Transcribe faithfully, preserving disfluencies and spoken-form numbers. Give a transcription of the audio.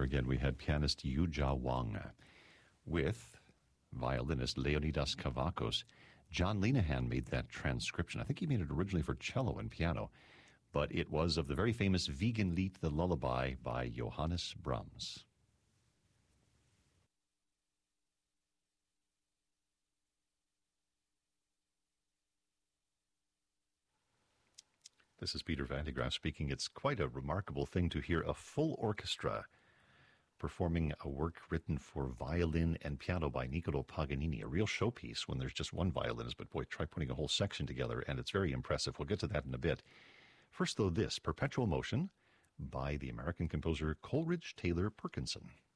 again, we had pianist Yu Jia Wang with violinist Leonidas Kavakos. John Linehan made that transcription. I think he made it originally for cello and piano, but it was of the very famous Wiegenlied, the Lullaby, by Johannes Brahms. This is Peter Van de Graaff speaking. It's quite a remarkable thing to hear a full orchestra performing a work written for violin and piano by Niccolò Paganini, a real showpiece when there's just one violinist, but boy, try putting a whole section together, and it's very impressive. We'll get to that in a bit. First, though, this, Perpetual Motion by the American composer Coleridge Taylor Perkinson.